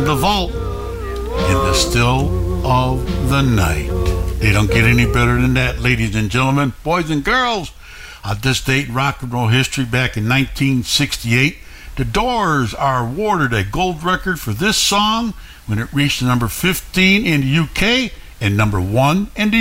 the vault in the still of the night. They don't get any better than that, ladies and gentlemen, boys and girls. On this date in rock and roll history, back in 1968, the Doors are awarded a gold record for this song when it reached number 15 in the UK and number 1 in the